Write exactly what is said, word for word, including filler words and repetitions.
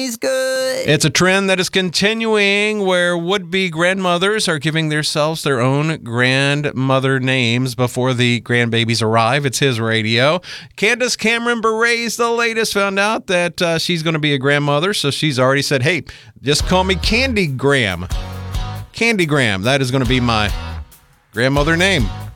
Family's good. It's a trend that is continuing where would-be grandmothers are giving themselves their own grandmother names before the grandbabies arrive. It's his radio. Candace Cameron Bure's the latest. Found out that uh, she's going to be a grandmother, so she's already said, hey, just call me Candy Graham. Candy Graham. That is going to be my grandmother name.